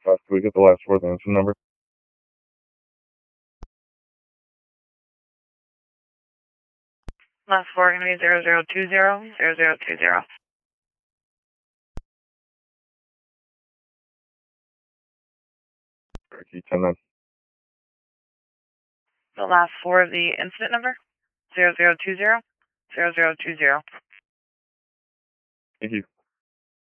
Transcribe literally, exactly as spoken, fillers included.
Uh, Can we get the last four of the incident number? Last four going to be zero zero two zero, zero zero two zero. Key ten nine. The last four of the incident number, zero zero two zero, zero zero two zero. Thank you.